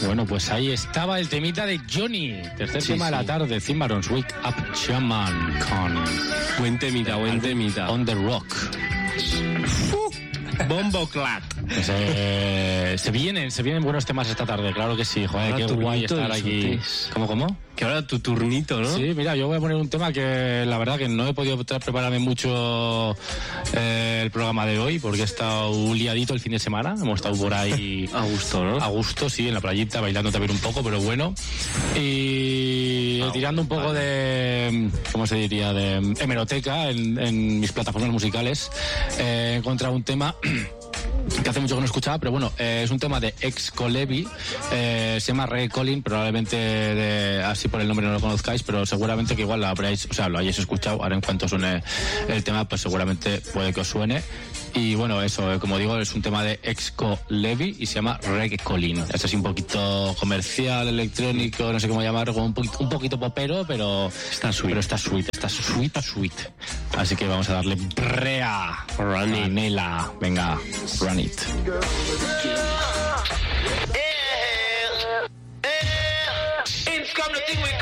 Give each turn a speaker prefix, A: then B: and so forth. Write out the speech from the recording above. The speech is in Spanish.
A: Bueno, pues ahí estaba el temita de Johnny. Tercer tema de la tarde, Cimarrons, Wake Up Shaman con...
B: Buen temita.
A: On the Rock.
B: Bombo Clap.
A: Pues, se vienen buenos temas esta tarde, claro que sí. Joder, qué guay estar aquí. ¿Cómo?
B: Que ahora tu turnito, ¿no?
A: Sí, mira, yo voy a poner un tema que la verdad que no he podido prepararme mucho el programa de hoy porque he estado liadito el fin de semana. Hemos estado por ahí
B: a gusto, ¿no?
A: A gusto, sí, en la playita, bailando también un poco, pero bueno. Y tirando un poco de, ¿cómo se diría?, de hemeroteca en mis plataformas musicales. He encontrado un tema que hace mucho que no escuchaba, pero bueno, es un tema de Ex-Colevi, se llama Reggae Calling, probablemente así por el nombre no lo conozcáis, pero seguramente que igual lo hayáis escuchado. Ahora en cuanto suene el tema, pues seguramente puede que os suene. Y bueno, eso, como digo, es un tema de Ex-Colevi y se llama Reggae Calling. Es así un poquito comercial, electrónico, no sé cómo llamarlo, un poquito popero, pero está sweet. Está sweet. Así que vamos a darle brea, Ranela, venga, run it.
C: It's come the thing we